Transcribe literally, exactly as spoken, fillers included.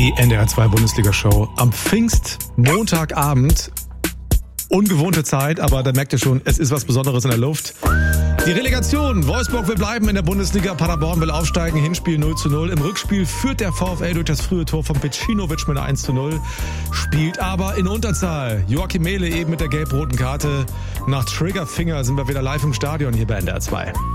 Die N D R zwei Bundesliga-Show am Pfingstmontagabend. Ungewohnte Zeit, aber da merkt ihr schon, es ist was Besonderes in der Luft. Die Relegation. Wolfsburg will bleiben in der Bundesliga. Paderborn will aufsteigen. Hinspiel null zu null. Im Rückspiel führt der VfL durch das frühe Tor von Pecinovic mit einer eins zu null. Spielt aber in Unterzahl. Joachim Mehle eben mit der gelb-roten Karte. Nach Triggerfinger sind wir wieder live im Stadion hier bei N D R zwei.